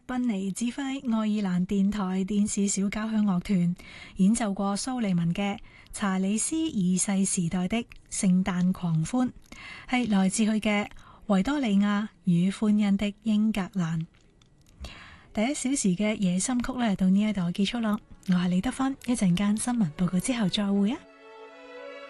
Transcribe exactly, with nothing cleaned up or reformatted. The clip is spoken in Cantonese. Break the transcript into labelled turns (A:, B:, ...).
A: 賓尼指揮愛爾蘭電台電視小交響樂團演奏過蘇利文嘅查理斯二世時代的聖誕狂歡，係來自佢嘅維多利亞與歡欣的英格蘭。第一小時嘅夜心曲咧，到呢一度結束啦。我係李德芬，一陣間新聞報告之後再會啊。